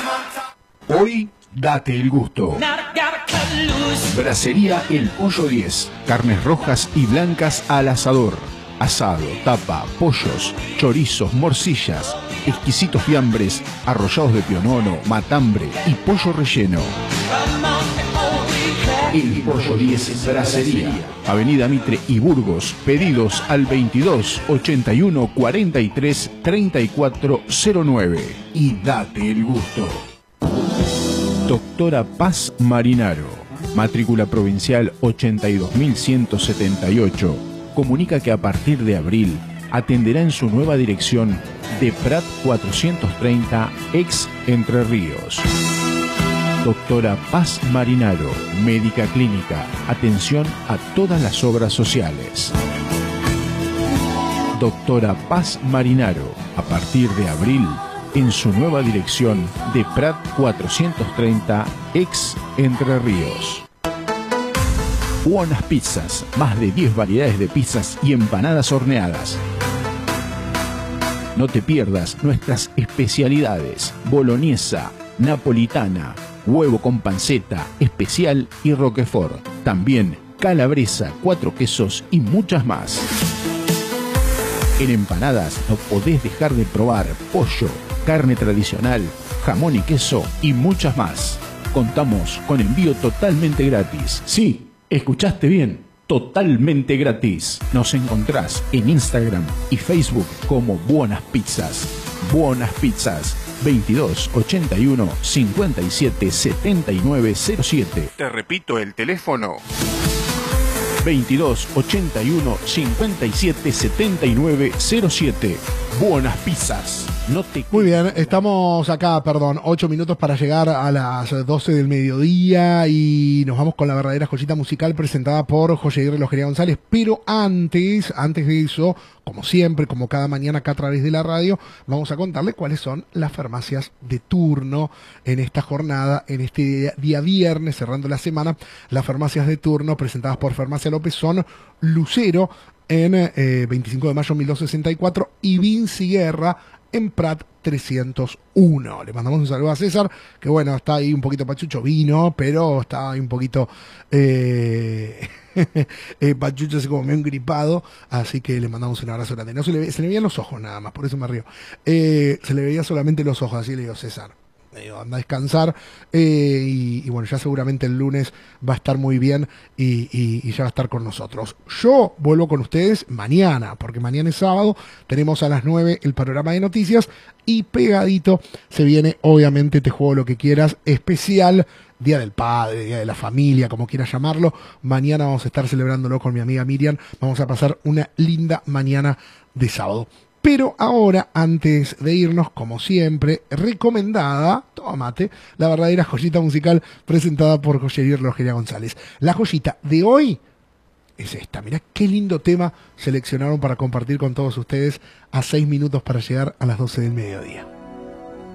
Hoy date el gusto. Brasería El Pollo 10. Carnes rojas y blancas al asador. Asado, tapa, pollos, chorizos, morcillas, exquisitos fiambres, arrollados de pionono, matambre y pollo relleno. El Pollo 10 Brasería. Avenida Mitre y Burgos. Pedidos al 22 81 43 34 09. Y date el gusto. Doctora Paz Marinaro. Matrícula provincial 82.178. Comunica que a partir de abril atenderá en su nueva dirección de Prat 430, ex Entre Ríos. Doctora Paz Marinaro, médica clínica, atención a todas las obras sociales. Doctora Paz Marinaro, a partir de abril, en su nueva dirección de Prat 430, ex Entre Ríos. Buonas Pizzas, más de 10 variedades de pizzas y empanadas horneadas. No te pierdas nuestras especialidades: boloñesa, napolitana, huevo con panceta, especial y roquefort. También calabresa, 4 quesos y muchas más. En empanadas no podés dejar de probar pollo, carne tradicional, jamón y queso y muchas más. Contamos con envío totalmente gratis. Sí, escuchaste bien, totalmente gratis. Nos encontrás en Instagram y Facebook como Buonas Pizzas. Buonas Pizzas, 22 81 57 79 07. Te repito el teléfono: 22 81 57 79 07. Buonas Pizzas. No te... Muy bien, estamos acá, 8 minutos para llegar a las 12 del mediodía y nos vamos con la verdadera joyita musical presentada por José Aguirre Lojería González. Pero antes de eso, como siempre, como cada mañana acá a través de la radio, vamos a contarle cuáles son las farmacias de turno en esta jornada, en este día viernes, cerrando la semana. Las farmacias de turno presentadas por Farmacia López son Lucero en 25 de mayo 1264 y Vinci Guerra en Prat 301. Le mandamos un saludo a César, que bueno, está ahí un poquito pachucho, vino, pero está ahí un poquito pachucho, así como medio gripado, así que le mandamos un abrazo grande. No se le veían los ojos nada más, por eso me río. Se le veía solamente los ojos, así le digo: César, anda a descansar, y bueno, ya seguramente el lunes va a estar muy bien y ya va a estar con nosotros. Yo vuelvo con ustedes mañana, porque mañana es sábado, tenemos a las 9 el panorama de noticias y pegadito se viene, obviamente, Te Juego Lo Que Quieras, especial Día del Padre, Día de la Familia, como quieras llamarlo. Mañana vamos a estar celebrándolo con mi amiga Miriam, vamos a pasar una linda mañana de sábado. Pero ahora, antes de irnos, como siempre, recomendada, toma mate, la verdadera joyita musical presentada por José Aguirre Lojería González. La joyita de hoy es esta. Mirá qué lindo tema seleccionaron para compartir con todos ustedes a 6 minutos para llegar a las 12 del mediodía.